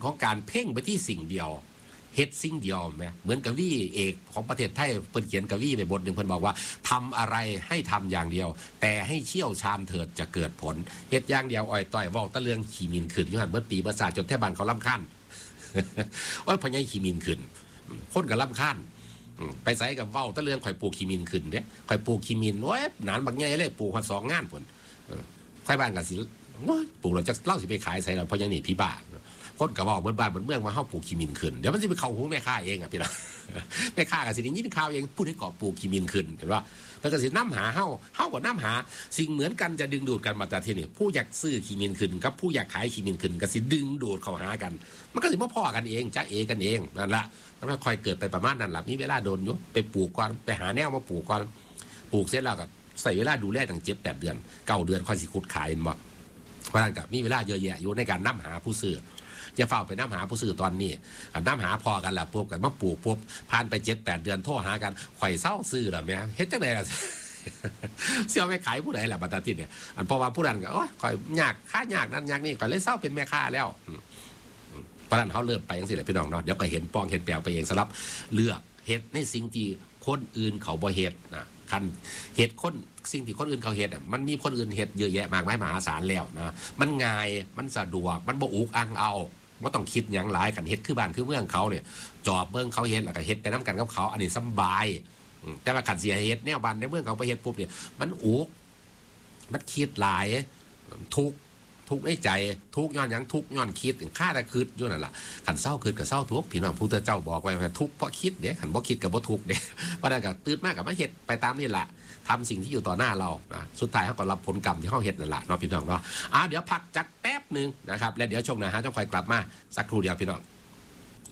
ของการเพ่งไปที่สิ่งเดียวเฮ็ดสิ่งเดียวไหมเหมือนกวีเอกของประเทศไทยเพิ่นเขียนกวีไปบทหนึ่งเพิ่นบอกว่าทำอะไรให้ทำอย่างเดียวแต่ให้เชี่ยวชาญเถิดจะเกิดผลเฮ็ดอย่างเดียวอ่อยต่อยเว้าตะเลืองขี้มินขึ้นอยู่หั่นเบิดปีประสาทจนแทบบ้านเขารำคาญว่าพญายขี้มินขึ้นคนก็รำคาญไปใส่กับเว้าตะเลืองข่อยปลูกขี้มินขึ้นเด้ข่อยปลูกขี้มินโอ้ยนานบักใหญ่เลยปลูกมา2 งานพุ่นข่อยบ้านก็สิปลูกแล้วจะเล่าสิไปขายใส่แล้วพญานี่พี่บ้าคนก็บอกเมือนบ้านเหมือนเมืองมาเข้าปลูกขี้มินขึ้นเดี๋ยวมันจะไปเข้าหูแม่ค้าเองอ่ะพี่น้องแม่ค้ากับสิได้ยินข่าวเองพูดให้ก่อปลูกขี้มินขึ้นเห็นว่าแล้วก็สิน้ำหาเฮ้ากับน้ำหาสิ่งเหมือนกันจะดึงดูดกันมาแต่ที่นี่ผู้อยากซื้อขี้มินขึ้นกับผู้อยากขายขี้มินขึ้นก็สิดึงดูดเข้าหากันมันก็สิมาพ่อกันเองจ้าเอกันเองนั่นแหละแล้วค่อยเกิดไปประมาณนั้นแหละมีเวลาโดนอยู่ไปปลูกก่อนไปหาแนวมาปลูกก่อนปลูกเสร็จแล้วก็ใส่เวลาดูแลตั้ง7-8 เดือน9 เดือนค่อยสิขุดขายมาเพราะนั้นก็มีเวลาเยอะแยะอยู่ในการน้ำหาผู้ซื้อจะเฝ้าไปน้ำหาผู้ซื้อตอนนี้น้ำหาพอกันละปุ๊บกันมาปลูกปุ๊บผ่านไป7-8 เดือนโทรหากันข่อยเศร้าซื้อหรอแม่เฮ็ดจังไดล่ะเสี่ยวไปขายผู้ใดล่ะบัดตาติเนี่ยเพราะว่าผู้นั้นก็โอ้ยข่อยยากค่ายากนั้นยากนี่ข่อยเลยเศร้าเป็นแม่ค้าแล้วเพราะนั้นเขาเริ่มไปจังซี่แหละพี่น้องเนาะเดี๋ยวก็เห็นปองเห็นแปลวไปเองสำหรับเลือกเฮ็ดในสิ่งที่คนอื่นเขาบ่เฮ็ดนะคันเฮ็ดคนสิ่งที่คนอื่นเขาเฮ็ดมันมีคนอื่นเฮ็ดเยอะแยะมากมายมหาศาลแล้วนะมันง่ายมันสะดวกมันบ่อุกอังเอาว่าต้องคิดอย่างหลายกันเฮ็ดคือบ้านคือเมืองเขาเนี่ยจอบเมืองเขาเฮ็ดแล้วก็เฮ็ดไปน้ำกันกับเขาอันนี้สบายแต่ว่าขันเสียเฮ็ดแนวบ้านในเมืองเขาไปเฮ็ดปุ๊บเนี่ยมันอุกมันคิดหลายทุกในใจทุกย้อนยังทุกย้อนคิดค่าแต่คิดอยู่นั่นแหละขันเศร้าคิดกับเศร้าทุกพี่น้องพุทธเจ้าบอกไว้ว่าทุกเพราะคิดเด้ขันบ่คิดกับบ่ทุกเด้เพราะนั่นก็ตื่นมากกับมาเฮ็ดไปตามนี่แหละทำสิ่งที่อยู่ต่อหน้าเราสุดท้ายเขาก็รับผลกรรมที่เขาเฮ็ดนั่นแหละเนาะพี่น้องเนาะเดี๋ยวพักจักแป๊บนึงนะครับแล้วเดี๋ยวช่วงหน้าเจ้าคอยกลับมาสักครู่เดียวพี่น้อง